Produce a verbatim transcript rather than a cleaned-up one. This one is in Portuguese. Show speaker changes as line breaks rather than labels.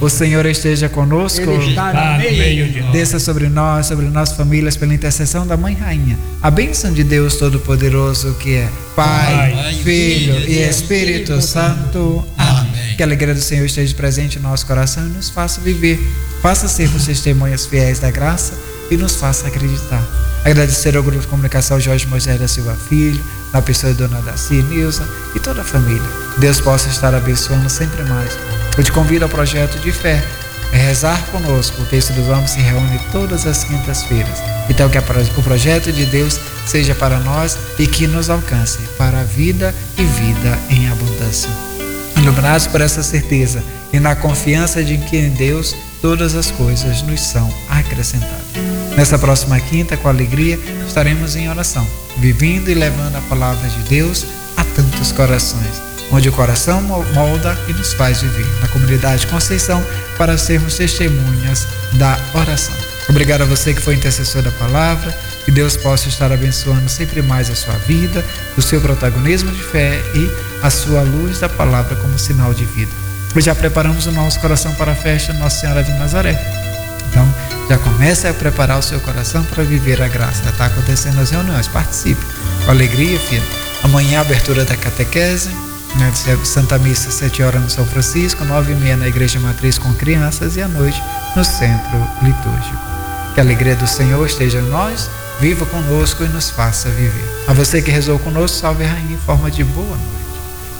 O Senhor esteja conosco.
Ele está no meio de nós.
Desça sobre nós, sobre nossas famílias, pela intercessão da Mãe Rainha. A bênção de Deus Todo-Poderoso, que é Pai,
Pai,
Filho
Filho
e
e
Espírito
Espírito
Santo. Amém. Que a alegria do Senhor esteja presente em nosso coração e nos faça viver. Faça sermos testemunhas fiéis da graça e nos faça acreditar. Agradecer ao Grupo de Comunicação Jorge Moisés da Silva Filho, na pessoa de Dona Daci, Nilza e toda a família. Deus possa estar abençoando sempre mais. Eu te convido ao projeto de fé, é rezar conosco. O texto dos homens se reúne todas as quintas-feiras. Então que o projeto de Deus seja para nós e que nos alcance para a vida e vida em abundância. Iluminados por essa certeza e na confiança de que em Deus todas as coisas nos são acrescentadas. Nessa próxima quinta, com alegria, estaremos em oração, vivendo e levando a palavra de Deus a tantos corações, onde o coração molda e nos faz viver. Na comunidade Conceição, para sermos testemunhas da oração. Obrigado a você que foi intercessor da palavra, que Deus possa estar abençoando sempre mais a sua vida, o seu protagonismo de fé e a sua luz da palavra como sinal de vida. Hoje já preparamos o nosso coração para a festa de Nossa Senhora de Nazaré. Então, já comece a preparar o seu coração para viver a graça. Já está acontecendo as reuniões, participe. Com alegria, filho. Amanhã, abertura da catequese, né, Santa Missa, sete horas no São Francisco, nove e meia na Igreja Matriz com crianças e à noite no Centro Litúrgico. Que a alegria do Senhor esteja em nós, viva conosco e nos faça viver. A você que rezou conosco, salve a Rainha em forma de boa noite.